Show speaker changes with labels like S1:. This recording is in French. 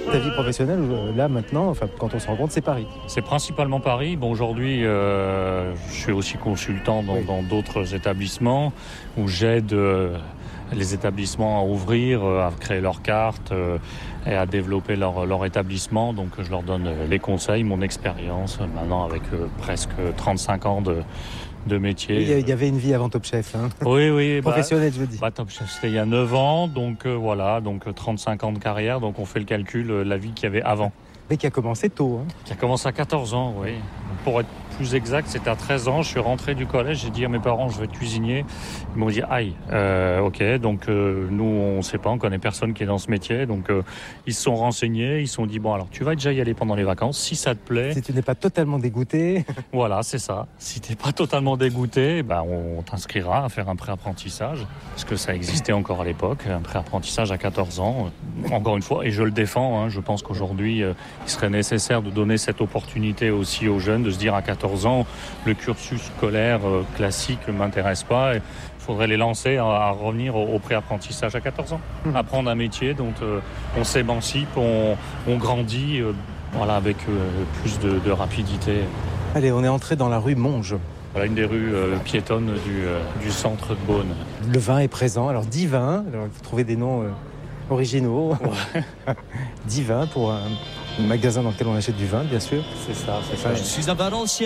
S1: Ta vie professionnelle, là maintenant, enfin, quand on se rencontre, c'est Paris.
S2: C'est principalement Paris. Bon, aujourd'hui, je suis aussi consultant dans d'autres établissements où j'aide les établissements à ouvrir, à créer leurs cartes et à développer leur établissement. Donc je leur donne les conseils, mon expérience, maintenant avec presque 35 ans de métier.
S1: Il y avait une vie avant Top Chef. Hein.
S2: Oui.
S1: Professionnelle, je veux dire.
S2: Top Chef, c'était il y a 9 ans, donc voilà, donc 35 ans de carrière. Donc on fait le calcul, la vie qu'il y avait avant.
S1: Mais qui a commencé tôt. Hein.
S2: Qui a commencé à 14 ans, oui. Pour être plus exact, c'était à 13 ans. Je suis rentré du collège, j'ai dit à mes parents, je vais être cuisinier. Ils m'ont dit, aïe, ok. Donc nous, on ne sait pas, on connaît personne qui est dans ce métier. Donc ils se sont renseignés, ils se sont dit, bon, alors tu vas déjà y aller pendant les vacances, si ça te plaît.
S1: Si tu n'es pas totalement dégoûté.
S2: Voilà, c'est ça. Si tu n'es pas totalement dégoûté, ben, on t'inscrira à faire un pré-apprentissage. Parce que ça existait encore à l'époque, un pré-apprentissage à 14 ans. Encore une fois, et je le défends, hein, je pense qu'aujourd'hui, il serait nécessaire de donner cette opportunité aussi aux jeunes, de se dire à 14 ans, le cursus scolaire classique ne m'intéresse pas. Il faudrait les lancer à revenir au pré-apprentissage à 14 ans. Apprendre un métier dont on s'émancipe, on grandit voilà, avec plus de rapidité.
S1: Allez, on est entré dans la rue Monge.
S2: Voilà une des rues piétonnes du centre de Beaune.
S1: Le vin est présent. Alors, Divin, alors, il faut trouver des noms originaux. Ouais. Divin pour un magasin dans lequel on achète du vin, bien sûr.
S2: C'est ça.
S3: Je suis un Valencien.